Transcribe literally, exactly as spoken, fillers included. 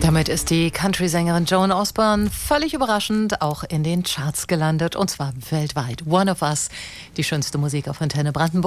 Damit ist die Country-Sängerin Joan Osborne völlig überraschend auch in den Charts gelandet, und zwar weltweit. One of Us, die schönste Musik auf Antenne Brandenburg.